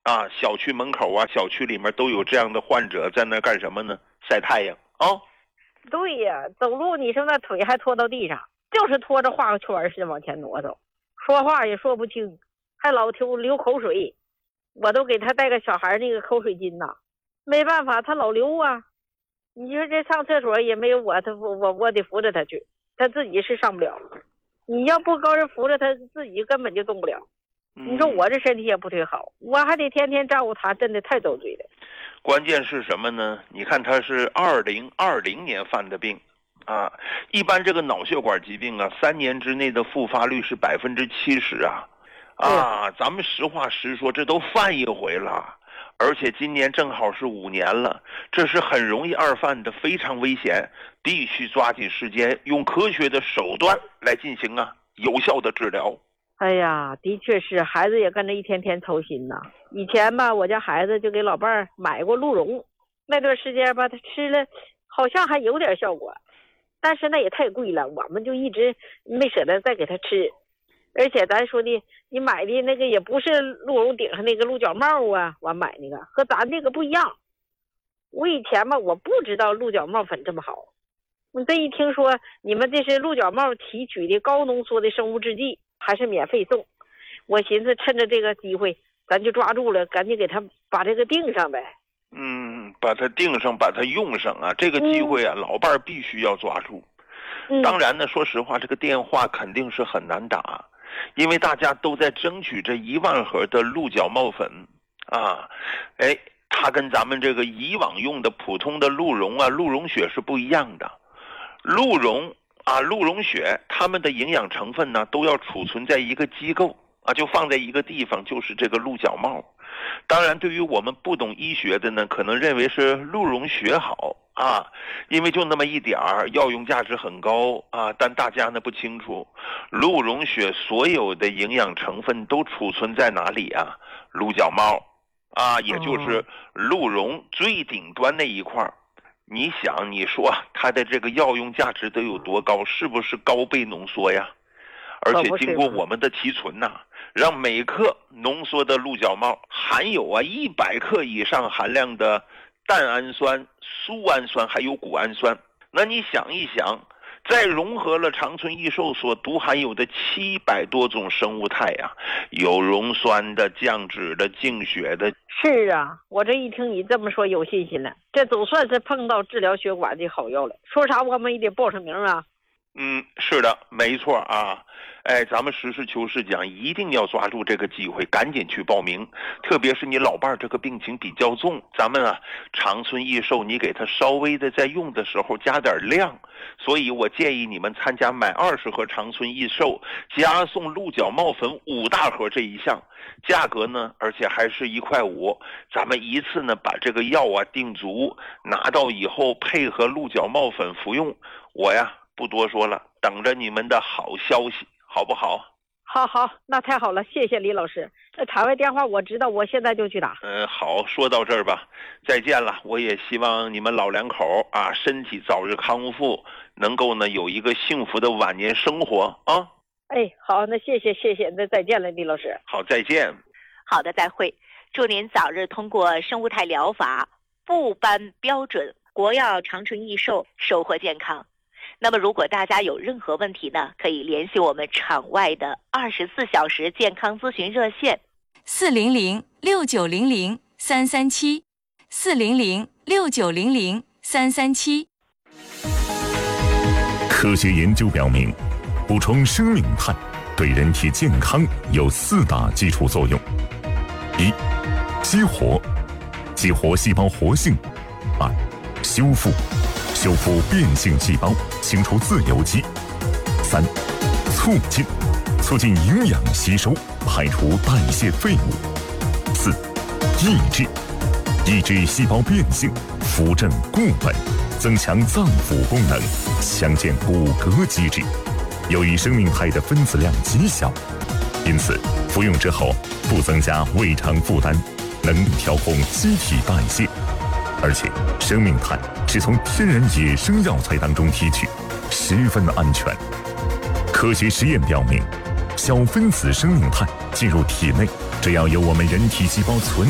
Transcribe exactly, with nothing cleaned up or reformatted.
啊，小区门口啊，小区里面都有这样的患者在那干什么呢？晒太阳啊。 对呀，走路你说那腿还拖到地上，就是拖着画个圈似的往前挪走，说话也说不清，还老流流口水。我都给他带个小孩那个口水巾呐，没办法，他老流啊。你说这上厕所也没有我，他我我得扶着他去，他自己是上不了。你要不高人扶着他，自己根本就动不了。你说我这身体也不忒好，我还得天天照顾他，真的太遭罪了。 关键是什么呢？你看他是二零二零年犯的病啊，一般这个脑血管疾病啊，三年之内的复发率是百分之七十啊。啊，咱们实话实说，这都犯一回了，而且今年正好是五年了，这是很容易二犯的，非常危险，必须抓紧时间，用科学的手段来进行啊有效的治疗。 哎呀，的确是，孩子也跟着一天天操心呐。以前吧，我家孩子就给老伴儿买过鹿茸，那段时间吧，他吃了，好像还有点效果，但是那也太贵了，我们就一直没舍得再给他吃。而且咱说的，你买的那个也不是鹿茸顶上那个鹿角帽啊，我买那个和咱那个不一样。我以前吧，我不知道鹿角帽粉这么好，我这一听说你们这是鹿角帽提取的高浓缩的生物制剂，还是免费送，我寻思趁着这个机会，咱就抓住了，赶紧给他把这个订上呗。 嗯，把它订上，把它用上啊！这个机会啊，嗯、老伴儿必须要抓住。嗯、当然呢，说实话，这个电话肯定是很难打。因为大家都在争取这一万盒的鹿角帽粉啊，哎，它跟咱们这个以往用的普通的鹿茸啊、鹿茸血是不一样的。鹿茸啊、鹿茸血，它们的营养成分呢都要储存在一个机构啊，就放在一个地方，就是这个鹿角帽。当然，对于我们不懂医学的呢，可能认为是鹿茸血好啊，因为就那么一点儿，药用价值很高啊。但大家呢不清楚，鹿茸血所有的营养成分都储存在哪里啊？鹿角帽啊，也就是鹿茸最顶端那一块。你想，你说它的这个药用价值得有多高？是不是高倍浓缩呀？而且经过我们的提纯呐、啊，让每克浓缩的鹿角帽含有啊一百克以上含量的蛋氨酸、苏氨酸还有谷氨酸。那你想一想，再融合了长春益寿所独含有的七百多种生物肽呀、啊，有溶酸的、降脂的、净血的。 是啊，我这一听你这么说有信心了，这总算是碰到治疗血管的好药了。说啥我们也得报上名啊。 嗯，是的，没错啊。哎，咱们实事求是讲，一定要抓住这个机会，赶紧去报名。特别是你老伴儿这个病情比较重，咱们啊，长春益寿，你给他稍微的在用的时候加点量。所以我建议你们参加买二十盒长春益寿，加送鹿角帽粉五大盒这一项，价格呢，而且还是一块五。咱们一次呢把这个药啊定足，拿到以后配合鹿角帽粉服用。我呀不多说了，等着你们的好消息。好不好？ 好好，那太好了，谢谢李老师。这场外电话我知道，我现在就去打。 嗯、呃，好，说到这儿吧，再见了。我也希望你们老两口啊，身体早日康复，能够呢有一个幸福的晚年生活啊。 哎，好，那谢谢谢谢，那再见了，李老师。 好，再见。 好的，再会。祝您早日通过生物肽疗法，不搬标准，国药长春益寿，收获健康。那么如果大家有任何问题呢，可以联系我们场外的二十四小时健康咨询热线四零零六九零零三三七四零零六九零零三三七。 科学研究表明，补充生命肽对人体健康有四大基础作用：一、激活，激活细胞活性；二、修复。修复变性细胞，清除自由基；三、促进，促进营养吸收，排除代谢废物；四、抑制，抑制细胞变性，扶正固本，增强脏腑功能，强健骨骼机制。由于生命肽的分子量极小，因此服用之后不增加胃肠负担，能调控机体代谢。而且生命肽是从天然野生药材当中提取，十分的安全。科学实验表明，小分子生命肽进入体内，只要有我们人体细胞存